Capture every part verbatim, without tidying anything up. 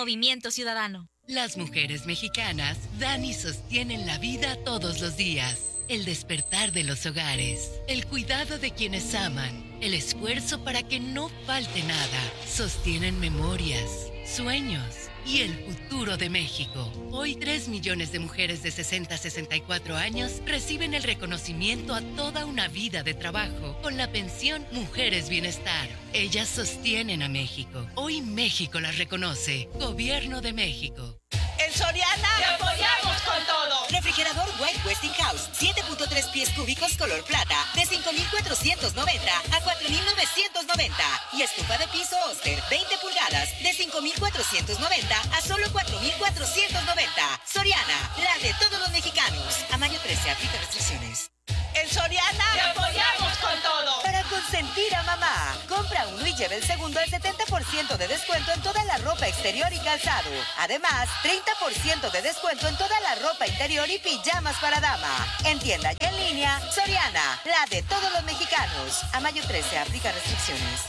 Movimiento Ciudadano. Las mujeres mexicanas dan y sostienen la vida todos los días. El despertar de los hogares, el cuidado de quienes aman, el esfuerzo para que no falte nada. Sostienen memorias, sueños y el futuro de México. Hoy tres millones de mujeres de sesenta a sesenta y cuatro años reciben el reconocimiento a toda una vida de trabajo con la pensión Mujeres Bienestar. Ellas sostienen a México. Hoy México las reconoce. Gobierno de México. En Soriana te apoyamos con todo. Refrigerador White Westinghouse, siete punto tres pies cúbicos color plata, de cinco mil cuatrocientos noventa a cuatro mil novecientos noventa. Y estufa de piso Oster, veinte pulgadas, de cinco mil cuatrocientos noventa a solo cuatro mil cuatrocientos noventa. Soriana, la de todos los mexicanos. A mayo trece, aplica restricciones. En Soriana te apoyamos con todo. Para consentir a mamá, compra uno y lleve el segundo al setenta por ciento de descuento en toda la ropa exterior y calzado. Además, treinta por ciento de descuento en toda la ropa interior y pijamas para dama. En tienda y en línea, Soriana, la de todos los mexicanos. A mayo trece, aplica restricciones.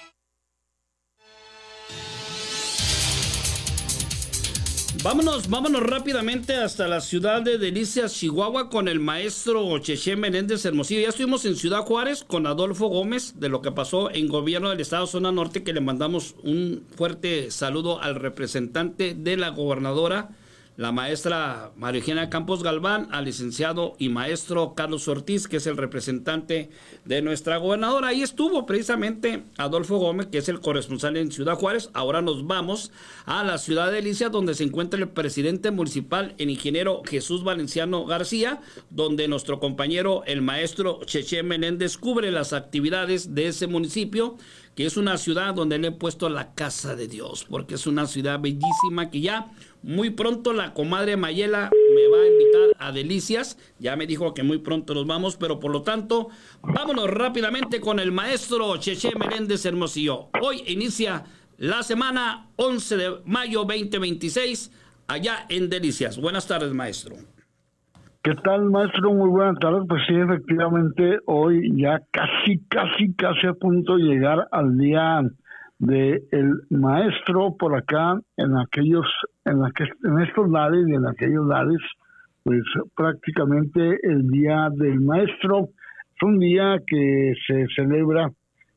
Vámonos, vámonos rápidamente hasta la ciudad de Delicias, Chihuahua, con el maestro Cheche Menéndez Hermosillo. Ya estuvimos en Ciudad Juárez con Adolfo Gómez de lo que pasó en gobierno del estado Zona Norte, que le mandamos un fuerte saludo al representante de la gobernadora, la maestra María Eugenia Campos Galván, al licenciado y maestro Carlos Ortiz, que es el representante de nuestra gobernadora. Ahí estuvo precisamente Adolfo Gómez, que es el corresponsal en Ciudad Juárez. Ahora nos vamos a la ciudad de Delicias, donde se encuentra el presidente municipal, el ingeniero Jesús Valenciano García, donde nuestro compañero, el maestro Cheche Menéndez, cubre las actividades de ese municipio, que es una ciudad donde le he puesto la casa de Dios, porque es una ciudad bellísima que ya muy pronto la comadre Mayela me va a invitar a Delicias. Ya me dijo que muy pronto nos vamos, pero por lo tanto, vámonos rápidamente con el maestro Cheche Menéndez Hermosillo. Hoy inicia la semana once de mayo veinte veintiséis allá en Delicias. Buenas tardes, maestro. ¿Qué tal, maestro? Muy buenas tardes. Pues sí, efectivamente, hoy ya casi, casi, casi a punto de llegar al día de el maestro por acá, en aquellos, en, la que, en estos lares y en aquellos lares, pues prácticamente el día del maestro es un día que se celebra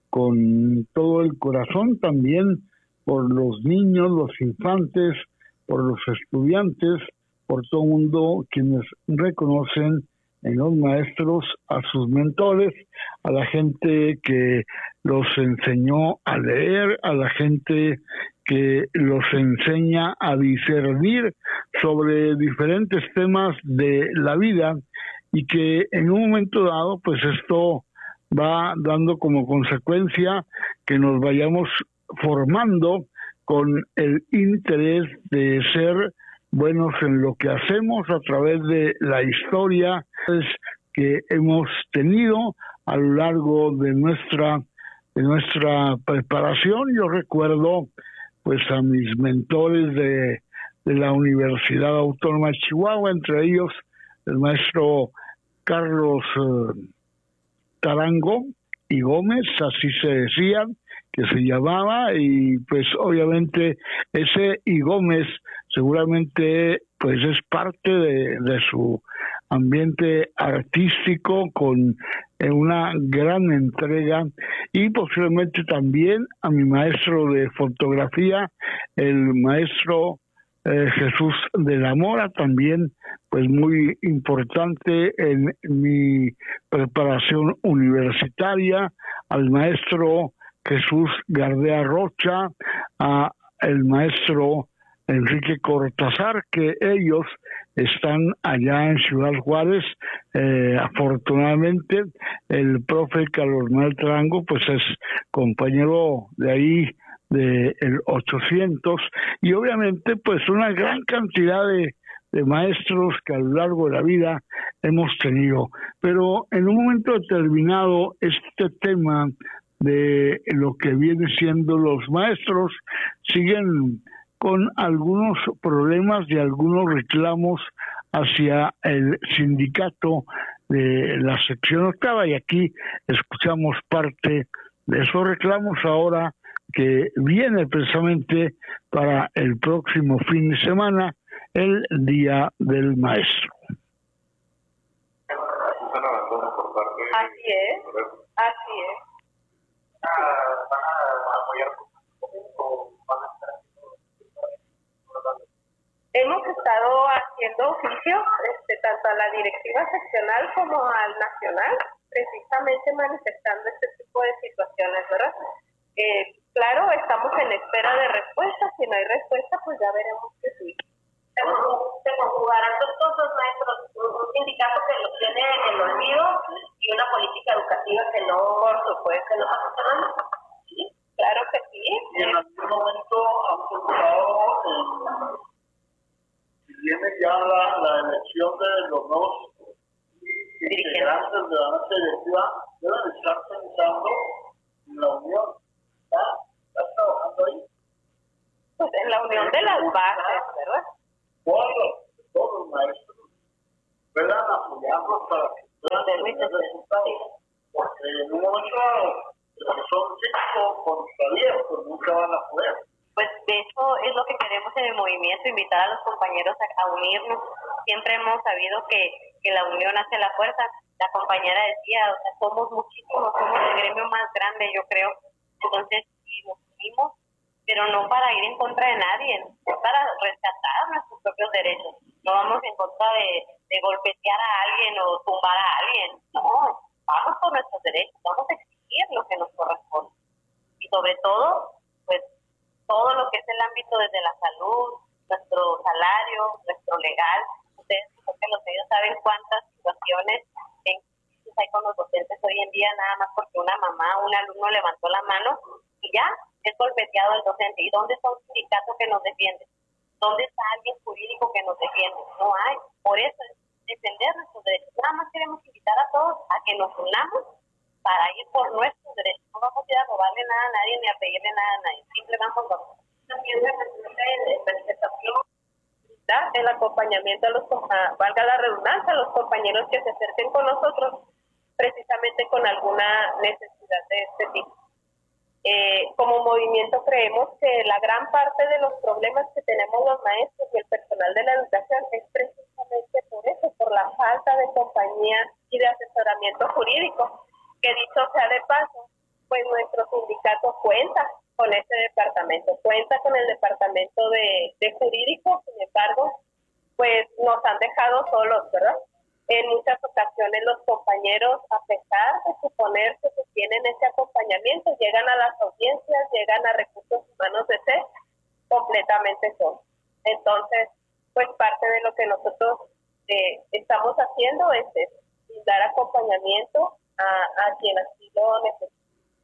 con todo el corazón, también por los niños, los infantes, por los estudiantes, por todo el mundo quienes reconocen en los maestros a sus mentores, a la gente que los enseñó a leer, a la gente que los enseña a discernir sobre diferentes temas de la vida y que en un momento dado, pues esto va dando como consecuencia que nos vayamos formando con el interés de ser buenos en lo que hacemos a través de la historia que hemos tenido a lo largo de nuestra de nuestra preparación. Yo recuerdo pues a mis mentores de, de la Universidad Autónoma de Chihuahua, entre ellos el maestro Carlos eh, Tarango y Gómez, así se decía, que se llamaba, y pues obviamente ese y Gómez seguramente pues es parte de, de su ambiente artístico con eh, una gran entrega, y posiblemente también a mi maestro de fotografía, el maestro eh, Jesús de la Mora, también pues muy importante en mi preparación universitaria, al maestro Jesús Gardea Rocha, a el maestro Enrique Cortázar, que ellos están allá en Ciudad Juárez. Eh, afortunadamente, el profe Carlos Manuel Tarango, pues es compañero de ahí del ochocientos, y obviamente pues una gran cantidad de, de maestros que a lo largo de la vida hemos tenido. Pero en un momento determinado, este tema de lo que viene siendo los maestros siguen con algunos problemas y algunos reclamos hacia el sindicato de la sección octava, y aquí escuchamos parte de esos reclamos ahora que viene precisamente para el próximo fin de semana, el Día del Maestro. Así es, así es. Hemos estado haciendo oficio este, tanto a la directiva seccional como al nacional, precisamente manifestando este tipo de situaciones, ¿verdad? Eh, claro, estamos en espera de respuesta. Si no hay respuesta, pues ya veremos qué sigue. Se conjugarán dos cosas, maestros, un sindicato que lo tiene en el olvido y una política educativa que no, por supuesto, que no está funcionando. Sí, claro que sí. Y en algún momento han preocupado, eh, si viene ya la, la elección de los nuevos integrantes de la mesa directiva, deben estar pensando en la unión. ¿Está, está trabajando ahí? Pues en la unión de las bases, ¿verdad? Todos, todos los maestros puedan apoyarlos para que puedan tener resultados, porque en un momento son cinco contra diez, pues nunca van a poder. Pues de eso es lo que queremos en el movimiento, invitar a los compañeros a, a unirnos. Siempre hemos sabido que, que la unión hace la fuerza. La compañera decía, o sea, somos muchísimos, somos el gremio más grande, yo creo. Entonces, si nos unimos, pero no para ir en contra de nadie, es para rescatar nuestros propios derechos. No vamos en contra de, de golpetear a alguien o tumbar a alguien. No, vamos por nuestros derechos, vamos a exigir lo que nos corresponde. Y sobre todo, pues, todo lo que es el ámbito desde la salud, nuestro salario, nuestro legal. Ustedes, porque los medios saben cuántas situaciones en crisis hay con los docentes hoy en día, nada más porque una mamá, un alumno levantó la mano y ya es golpeteado el docente. ¿Y dónde está un sindicato que nos defiende? ¿Dónde está alguien jurídico que nos defiende? No hay. Por eso es defender nuestros derechos. Nada más queremos invitar a todos a que nos unamos para ir por nuestros derechos. No vamos a ir a robarle nada a nadie ni a pedirle nada a nadie. Siempre vamos a también el acompañamiento a los, a, valga la redundancia, a los compañeros que se acerquen con nosotros precisamente con alguna necesidad de este tipo. Eh, como movimiento creemos que la gran parte de los problemas que tenemos los maestros y el personal de la educación es precisamente por eso, por la falta de compañía y de asesoramiento jurídico, que dicho sea de paso, pues nuestro sindicato cuenta con ese departamento, cuenta con el departamento de, de jurídico, sin embargo, pues nos han dejado solos, ¿verdad? En muchas ocasiones los compañeros, a pesar de suponer que se tienen ese acompañamiento, llegan a las audiencias, llegan a recursos humanos de C E S completamente solos. Entonces, pues parte de lo que nosotros eh, estamos haciendo es, es dar acompañamiento a, a quien así lo necesita.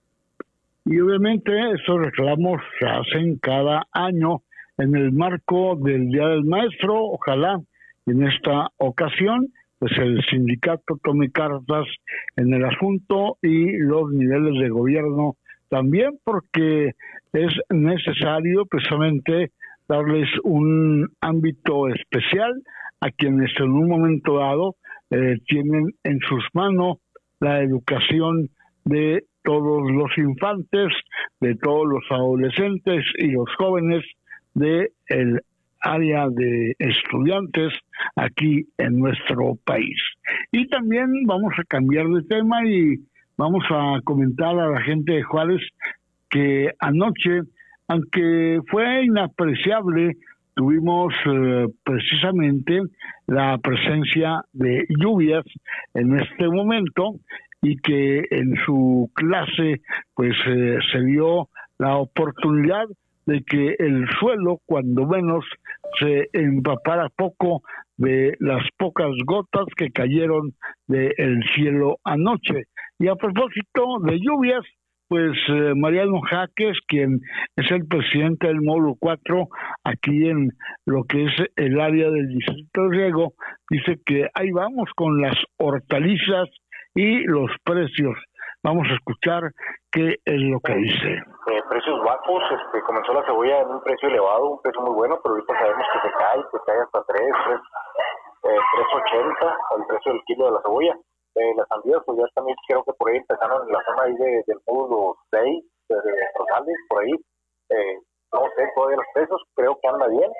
Y obviamente esos reclamos se hacen cada año en el marco del Día del Maestro. Ojalá en esta ocasión pues el sindicato tome cartas en el asunto y los niveles de gobierno también, porque es necesario precisamente darles un ámbito especial a quienes en un momento dado eh, tienen en sus manos la educación de todos los infantes, de todos los adolescentes y los jóvenes de el área de estudiantes aquí en nuestro país. Y también vamos a cambiar de tema y vamos a comentar a la gente de Juárez que anoche, aunque fue inapreciable, tuvimos eh, precisamente la presencia de lluvias en este momento y que en su clase pues eh, se dio la oportunidad de que el suelo, cuando menos, se empapara poco de las pocas gotas que cayeron del cielo anoche. Y a propósito de lluvias, pues eh, Mariano Jaques, quien es el presidente del módulo cuatro aquí en lo que es el área del distrito de riego, dice que ahí vamos con las hortalizas y los precios. Vamos a escuchar qué es lo que dice. Eh, precios bajos, este, comenzó la cebolla en un precio elevado, un precio muy bueno, pero ahorita sabemos que se cae, que cae hasta tres, tres ochenta el precio del kilo de la cebolla. Eh, las sandías, pues ya también creo que por ahí empezaron en la zona ahí de, del módulo seis, de, de Rosales, por ahí,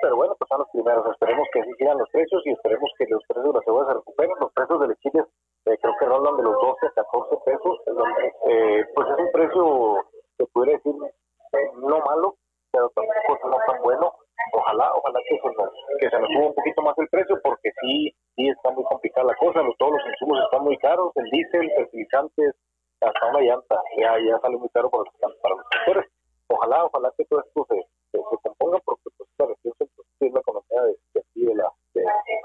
pero bueno, pues son los primeros. Esperemos que sí sigan los precios y esperemos que los precios de la cebolla se recuperen. Los precios de los chiles eh, creo que rondan de los doce a catorce pesos. Eh, pues es un precio, se pudiera decir, eh, no malo, pero tampoco no tan bueno. Ojalá, ojalá que se nos, que se nos suba un poquito más el precio, porque sí, sí está muy complicada la cosa. Los, todos los insumos están muy caros, el diésel, fertilizantes, hasta una llanta, ya, ya sale muy caro para los, para los sectores. Ojalá, ojalá que todo esto se, se, se componga, porque pues la región es la economía de, de aquí de la... De,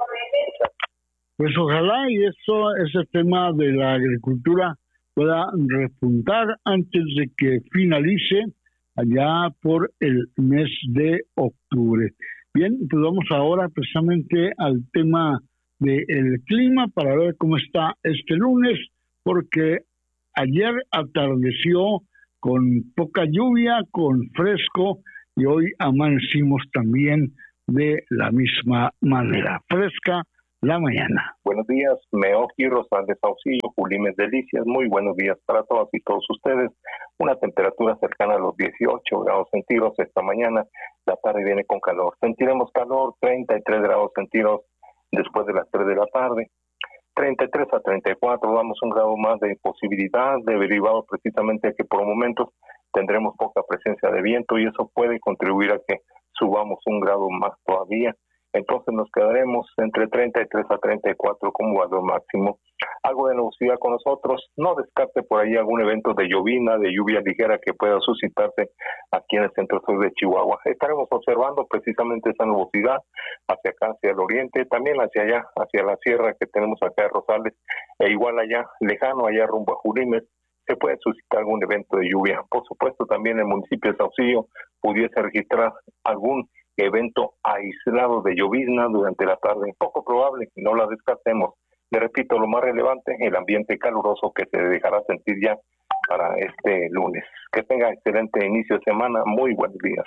de pues ojalá y eso, ese tema de la agricultura pueda repuntar antes de que finalice allá por el mes de octubre. Bien, pues vamos ahora precisamente al tema del clima para ver cómo está este lunes, porque ayer atardeció con poca lluvia, con fresco, y hoy amanecimos también de la misma manera, fresca la mañana. Buenos días, Meoki Rosales Auxilio, Julimes Delicias, muy buenos días para todas y todos ustedes. Una temperatura cercana a los dieciocho grados centígrados esta mañana, la tarde viene con calor. Sentiremos calor, treinta y tres grados centígrados después de las tres de la tarde. treinta y tres a treinta y cuatro, damos un grado más de posibilidad, de derivado precisamente a que por momentos tendremos poca presencia de viento y eso puede contribuir a que subamos un grado más todavía. Entonces nos quedaremos entre treinta y tres a treinta y cuatro como valor máximo. Algo de nubosidad con nosotros, no descarte por ahí algún evento de llovina, de lluvia ligera que pueda suscitarse aquí en el centro sur de Chihuahua. Estaremos observando precisamente esa nubosidad hacia acá, hacia el oriente, también hacia allá, hacia la sierra que tenemos acá de Rosales, e igual allá, lejano, allá rumbo a Julimes, se puede suscitar algún evento de lluvia. Por supuesto, también el municipio de Saucillo pudiese registrar algún evento aislado de llovizna durante la tarde, poco probable, no la descartemos. Le repito, lo más relevante, el ambiente caluroso que se dejará sentir ya para este lunes. Que tenga excelente inicio de semana, muy buenos días.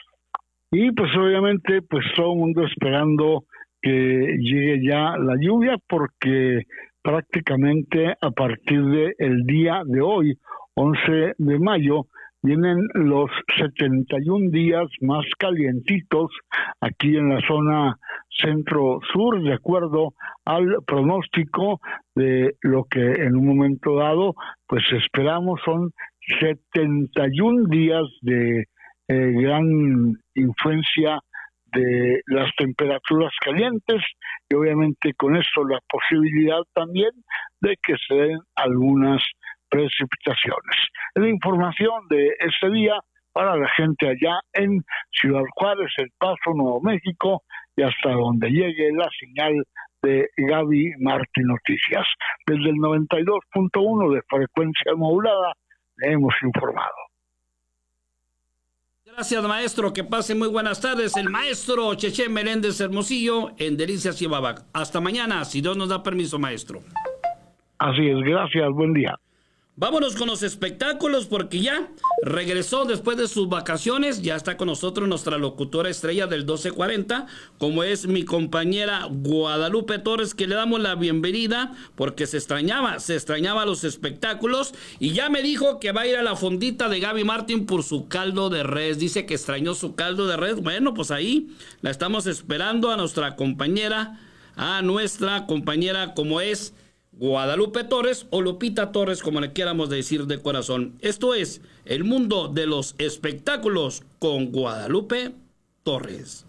Y pues obviamente, pues todo el mundo esperando que llegue ya la lluvia, porque prácticamente a partir del día de hoy, once de mayo, vienen los setenta y un días más calientitos aquí en la zona centro-sur, de acuerdo al pronóstico de lo que en un momento dado, pues esperamos son setenta y un días de eh, gran influencia de las temperaturas calientes y obviamente con eso la posibilidad también de que se den algunas precipitaciones. Es la información de este día para la gente allá en Ciudad Juárez, El Paso, Nuevo México y hasta donde llegue la señal de Gaby Martín Noticias. Desde el noventa y dos punto uno de frecuencia modulada le hemos informado. Gracias, maestro. Que pase muy buenas tardes. El maestro Cheche Meléndez Hermosillo en Delicias y Babac. Hasta mañana, si Dios nos da permiso, maestro. Así es, gracias, buen día. Vámonos con los espectáculos porque ya regresó después de sus vacaciones. Ya está con nosotros nuestra locutora estrella del doce cuarenta, como es mi compañera Guadalupe Torres, que le damos la bienvenida porque se extrañaba, se extrañaba los espectáculos y ya me dijo que va a ir a la fondita de Gaby Martín por su caldo de res. Dice que extrañó su caldo de res. Bueno, pues ahí la estamos esperando a nuestra compañera, a nuestra compañera como es Guadalupe Torres o Lupita Torres, como le quieramos decir de corazón. Esto es El Mundo de los Espectáculos con Guadalupe Torres.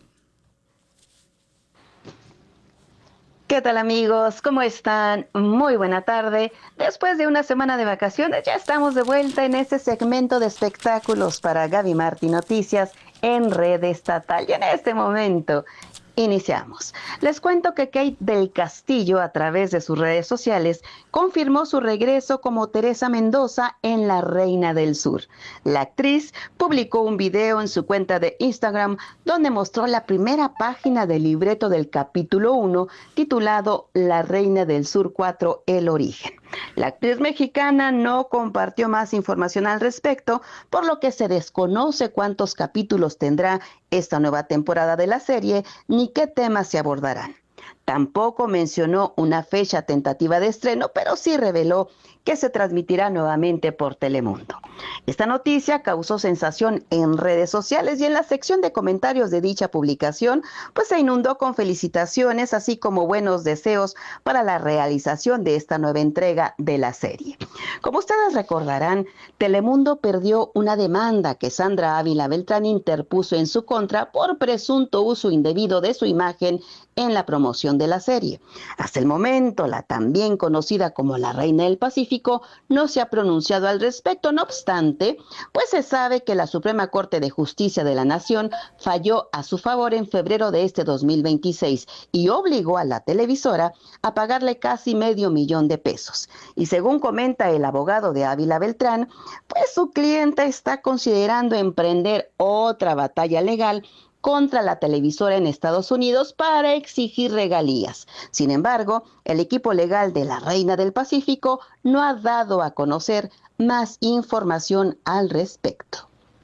¿Qué tal, amigos? ¿Cómo están? Muy buena tarde. Después de una semana de vacaciones ya estamos de vuelta en este segmento de espectáculos para Gaby Martín Noticias en Red Estatal. Y en este momento iniciamos. Les cuento que Kate del Castillo, a través de sus redes sociales, confirmó su regreso como Teresa Mendoza en La Reina del Sur. La actriz publicó un video en su cuenta de Instagram donde mostró la primera página del libreto del capítulo uno titulado La Reina del Sur cuatro, El Origen. La actriz mexicana no compartió más información al respecto, por lo que se desconoce cuántos capítulos tendrá esta nueva temporada de la serie ni qué temas se abordarán. Tampoco mencionó una fecha tentativa de estreno, pero sí reveló que se transmitirá nuevamente por Telemundo. Esta noticia causó sensación en redes sociales y en la sección de comentarios de dicha publicación, pues se inundó con felicitaciones, así como buenos deseos para la realización de esta nueva entrega de la serie. Como ustedes recordarán, Telemundo perdió una demanda que Sandra Ávila Beltrán interpuso en su contra por presunto uso indebido de su imagen en la promoción de la serie. Hasta el momento, la también conocida como la Reina del Pacífico no se ha pronunciado al respecto. No obstante, pues se sabe que la Suprema Corte de Justicia de la Nación falló a su favor en febrero de este dos mil veintiséis y obligó a la televisora a pagarle casi medio millón de pesos. Y según comenta el abogado de Ávila Beltrán, pues su cliente está considerando emprender otra batalla legal contra la televisora en Estados Unidos para exigir regalías. Sin embargo, el equipo legal de la Reina del Pacífico no ha dado a conocer más información al respecto.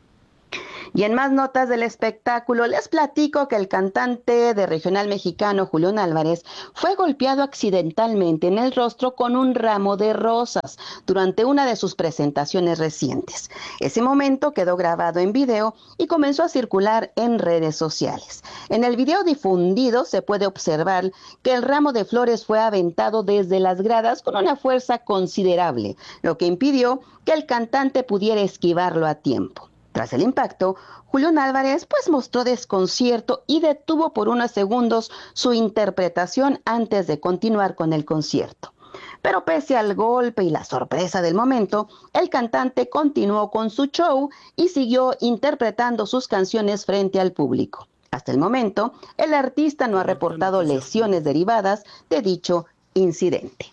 Y en más notas del espectáculo, les platico que el cantante de regional mexicano Julián Álvarez fue golpeado accidentalmente en el rostro con un ramo de rosas durante una de sus presentaciones recientes. Ese momento quedó grabado en video y comenzó a circular en redes sociales. En el video difundido se puede observar que el ramo de flores fue aventado desde las gradas con una fuerza considerable, lo que impidió que el cantante pudiera esquivarlo a tiempo. Tras el impacto, Julián Álvarez pues mostró desconcierto y detuvo por unos segundos su interpretación antes de continuar con el concierto. Pero pese al golpe y la sorpresa del momento, el cantante continuó con su show y siguió interpretando sus canciones frente al público. Hasta el momento, el artista no ha reportado lesiones derivadas de dicho incidente.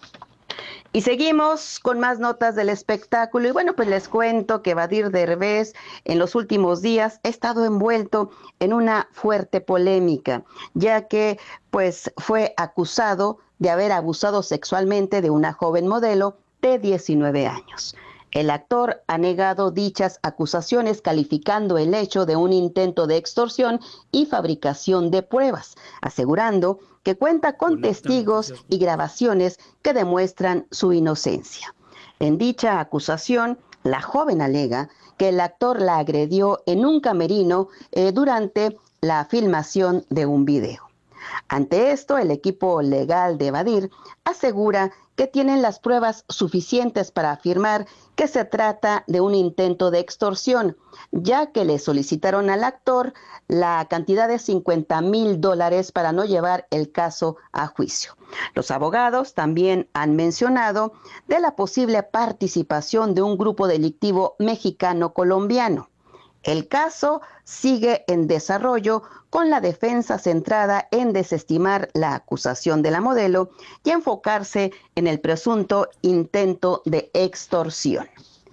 Y seguimos con más notas del espectáculo. Y bueno, pues les cuento que Badir Derbez en los últimos días ha estado envuelto en una fuerte polémica, ya que pues fue acusado de haber abusado sexualmente de una joven modelo de diecinueve años. El actor ha negado dichas acusaciones, calificando el hecho de un intento de extorsión y fabricación de pruebas, asegurando que cuenta con testigos y grabaciones que demuestran su inocencia. En dicha acusación, la joven alega que el actor la agredió en un camerino eh, durante la filmación de un video. Ante esto, el equipo legal de Badir asegura que tienen las pruebas suficientes para afirmar que se trata de un intento de extorsión, ya que le solicitaron al actor la cantidad de cincuenta mil dólares para no llevar el caso a juicio. Los abogados también han mencionado de la posible participación de un grupo delictivo mexicano-colombiano. El caso sigue en desarrollo, con la defensa centrada en desestimar la acusación de la modelo y enfocarse en el presunto intento de extorsión.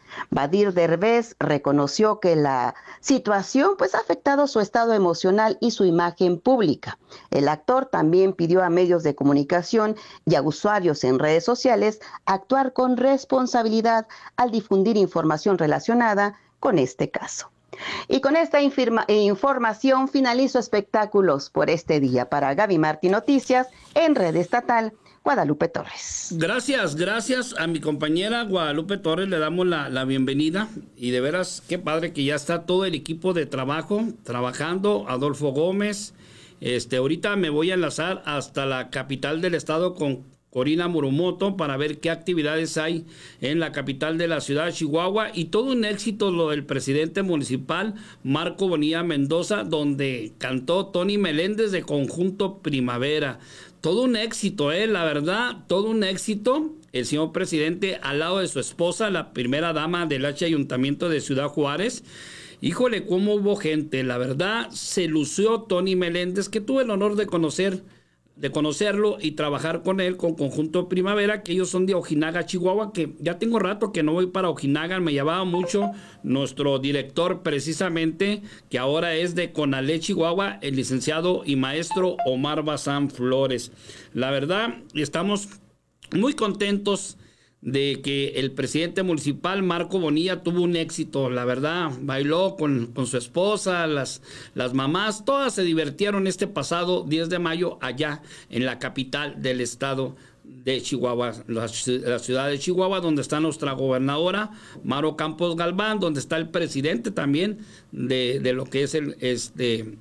Badir Derbez reconoció que la situación pues, ha afectado su estado emocional y su imagen pública. El actor también pidió a medios de comunicación y a usuarios en redes sociales actuar con responsabilidad al difundir información relacionada con este caso. Y con esta infirma, eh, información finalizo espectáculos por este día. Para Gaby Martín Noticias, en Red Estatal, Guadalupe Torres. Gracias, gracias a mi compañera Guadalupe Torres, le damos la, la bienvenida. Y de veras, qué padre que ya está todo el equipo de trabajo, trabajando. Adolfo Gómez, este, ahorita me voy a enlazar hasta la capital del estado con Corina Murumoto para ver qué actividades hay en la capital de la ciudad de Chihuahua, y todo un éxito lo del presidente municipal Marco Bonilla Mendoza, donde cantó Tony Meléndez de Conjunto Primavera. Todo un éxito, eh, la verdad, todo un éxito. El señor presidente al lado de su esposa, la primera dama del H Ayuntamiento de Ciudad Juárez. Híjole, cómo hubo gente, la verdad, se lució Tony Meléndez, que tuve el honor de conocer de conocerlo y trabajar con él, con Conjunto Primavera, que ellos son de Ojinaga, Chihuahua, que ya tengo rato que no voy para Ojinaga, me llamaba mucho nuestro director precisamente, que ahora es de Conalé, Chihuahua, el licenciado y maestro Omar Bazán Flores. La verdad, estamos muy contentos de que el presidente municipal Marco Bonilla tuvo un éxito, la verdad, bailó con, con su esposa, las, las mamás, todas se divirtieron este pasado diez de mayo allá en la capital del estado de Chihuahua, la, la ciudad de Chihuahua, donde está nuestra gobernadora Maro Campos Galván, donde está el presidente también de, de lo que es el, este,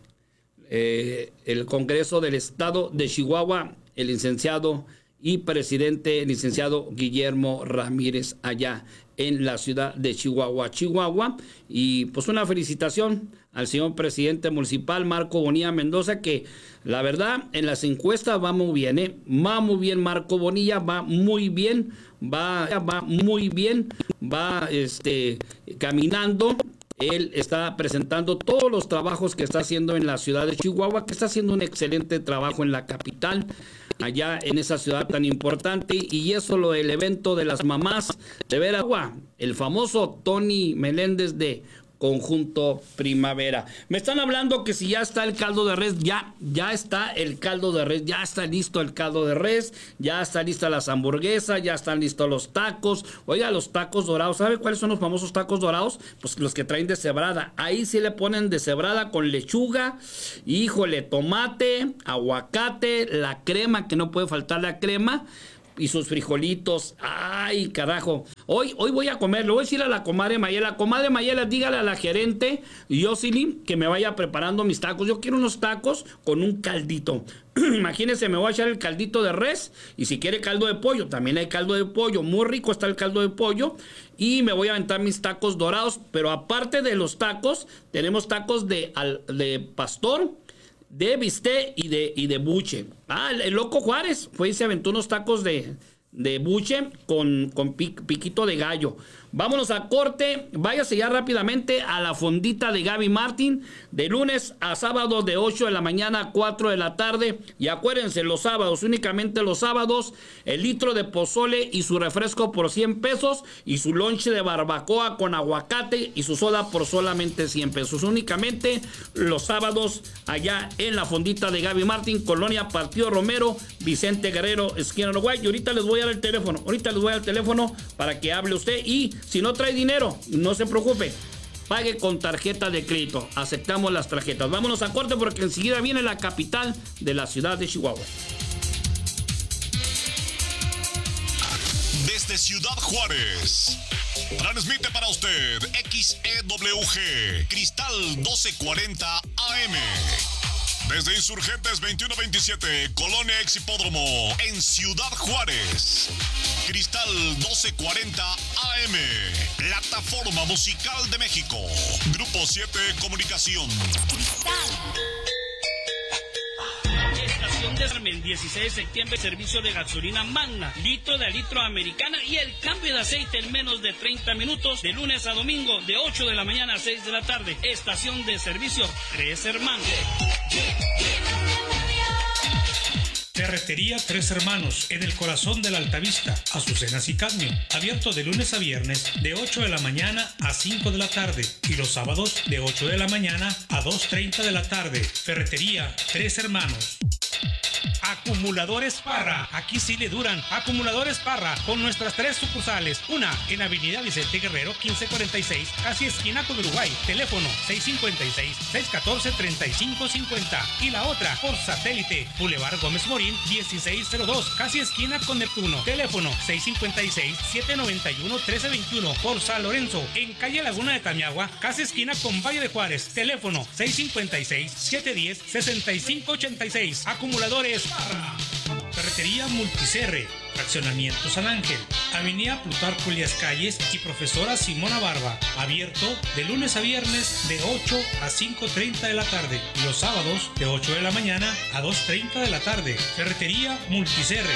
eh, el Congreso del Estado de Chihuahua, el licenciado y presidente, el licenciado Guillermo Ramírez, allá en la ciudad de Chihuahua, Chihuahua. Y pues una felicitación al señor presidente municipal, Marco Bonilla Mendoza, que la verdad en las encuestas va muy bien, ¿eh? Va muy bien Marco Bonilla, va muy bien, va, va muy bien, va este, caminando. Él está presentando todos los trabajos que está haciendo en la ciudad de Chihuahua, que está haciendo un excelente trabajo en la capital, allá en esa ciudad tan importante. Y eso, lo del evento de las mamás de Veragua, el famoso Tony Meléndez de Conjunto Primavera. Me están hablando que si ya está el caldo de res, ya, ya está el caldo de res, ya está listo el caldo de res, ya está lista las hamburguesas, ya están listos los tacos. Oiga, los tacos dorados, ¿sabe cuáles son los famosos tacos dorados? Pues los que traen deshebrada. Ahí sí le ponen deshebrada con lechuga, híjole, tomate, aguacate, la crema, que no puede faltar la crema, y sus frijolitos. Ay, carajo. Hoy, hoy voy a comer. Le voy a decir a la comadre Mayela. Comadre Mayela, dígale a la gerente Yoselin que me vaya preparando mis tacos. Yo quiero unos tacos con un caldito. Imagínense, me voy a echar el caldito de res. Y si quiere caldo de pollo, también hay caldo de pollo. Muy rico está el caldo de pollo. Y me voy a aventar mis tacos dorados. Pero aparte de los tacos, tenemos tacos de, de pastor, de bistec y de, y de buche. Ah, el, el Loco Juárez fue y se aventó unos tacos de, de buche con, con pic, piquito de gallo. Vámonos a corte. Váyase ya rápidamente a la fondita de Gaby Martín, de lunes a sábado de ocho de la mañana a cuatro de la tarde. Y acuérdense, los sábados, únicamente los sábados, el litro de pozole y su refresco por cien pesos, y su lonche de barbacoa con aguacate y su soda por solamente cien pesos. Únicamente los sábados allá en la fondita de Gaby Martín, Colonia Partido Romero, Vicente Guerrero, esquina Uruguay. Y ahorita les voy a dar el teléfono, ahorita les voy a dar el teléfono para que hable usted. Y si no trae dinero, no se preocupe, pague con tarjeta de crédito. Aceptamos las tarjetas. Vámonos a corte porque enseguida viene la capital de la ciudad de Chihuahua. Desde Ciudad Juárez, transmite para usted X E W G Cristal doce cuarenta A M. Desde Insurgentes veintiuno veintisiete, Colonia Ex Hipódromo, en Ciudad Juárez. Cristal doce cuarenta A M, Plataforma Musical de México. Grupo siete Comunicación. Estación de Carmen, dieciséis de septiembre, servicio de gasolina Magna, litro de a litro americana y el cambio de aceite en menos de treinta minutos, de lunes a domingo, de ocho de la mañana a seis de la tarde. Estación de servicio Tres Hermanos. Ferretería Tres Hermanos, en el corazón de la Altavista, Azucenas y Cadmio. Abierto de lunes a viernes, de ocho de la mañana a cinco de la tarde. Y los sábados, de ocho de la mañana a dos treinta de la tarde. Ferretería Tres Hermanos. Acumuladores Parra, aquí sí le duran. Acumuladores Parra, con nuestras tres sucursales. Una en Avenida Vicente Guerrero quince cuarenta y seis, casi esquina con Uruguay. Teléfono seis cinco seis, seis uno cuatro, tres cinco cinco cero. Y la otra por satélite, Boulevard Gómez Morín dieciséis cero dos, casi esquina con Neptuno. Teléfono seis cinco seis, siete nueve uno, uno tres dos uno. Por San Lorenzo, en calle Laguna de Tamiagua, casi esquina con Valle de Juárez. Teléfono seis cinco seis, siete uno cero, seis cinco ocho seis. Acumuladores Parra. Ferretería Multicerre, Fraccionamiento San Ángel, Avenida Plutarco Elías Calles y Profesora Simona Barba. Abierto de lunes a viernes de ocho a cinco treinta de la tarde y los sábados de ocho de la mañana a dos treinta de la tarde. Ferretería Multicerre.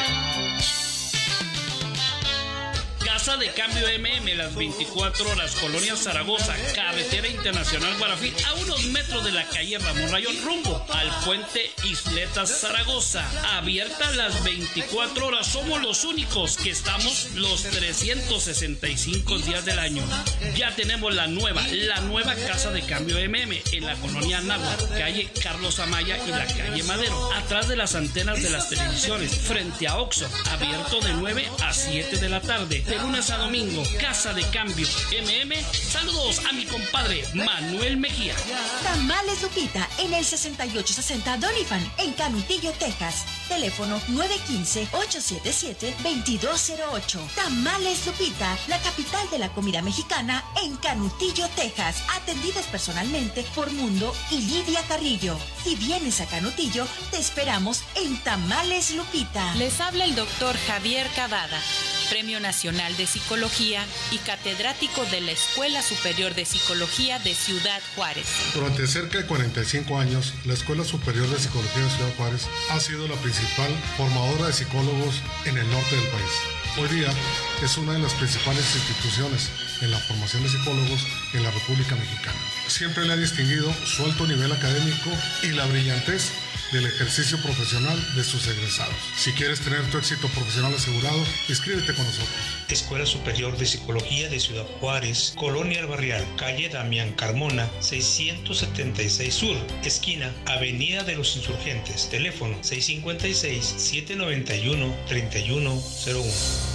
Casa de Cambio M M, las veinticuatro horas, Colonia Zaragoza, Carretera Internacional Guarafí, a unos metros de la calle Ramón Rayón, rumbo al puente Isletas Zaragoza. Abierta las veinticuatro horas, somos los únicos que estamos los trescientos sesenta y cinco días del año. Ya tenemos la nueva, la nueva Casa de Cambio M M en la Colonia Anáhuac, calle Carlos Amaya y la calle Madero, atrás de las antenas de las televisiones, frente a Oxxo, abierto de nueve a siete de la tarde. De lunes a domingo. Casa de Cambio M M. Saludos a mi compadre Manuel Mejía. Tamales Lupita en el sesenta y ocho sesenta Doniphan en Canutillo, Texas. Teléfono nueve uno cinco, ocho siete siete, dos dos cero ocho. Tamales Lupita, la capital de la comida mexicana en Canutillo, Texas. Atendidas personalmente por Mundo y Lidia Carrillo. Si vienes a Canutillo, te esperamos en Tamales Lupita. Les habla el doctor Javier Cavada, Premio Nacional de Psicología y catedrático de la Escuela Superior de Psicología de Ciudad Juárez. Durante cerca de cuarenta y cinco años, la Escuela Superior de Psicología de Ciudad Juárez ha sido la principal formadora de psicólogos en el norte del país. Hoy día es una de las principales instituciones en la formación de psicólogos en la República Mexicana. Siempre le ha distinguido su alto nivel académico y la brillantez del ejercicio profesional de sus egresados. Si quieres tener tu éxito profesional asegurado, inscríbete con nosotros. Escuela Superior de Psicología de Ciudad Juárez, Colonia El Barrial, calle Damián Carmona, seiscientos setenta y seis Sur, esquina Avenida de los Insurgentes. Teléfono seis cinco seis, siete nueve uno, tres uno cero uno.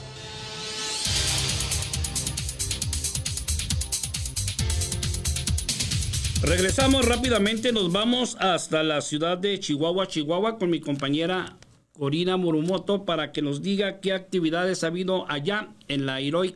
Regresamos rápidamente, nos vamos hasta la ciudad de Chihuahua, Chihuahua, con mi compañera Corina Murumoto para que nos diga qué actividades ha habido allá en la Heroic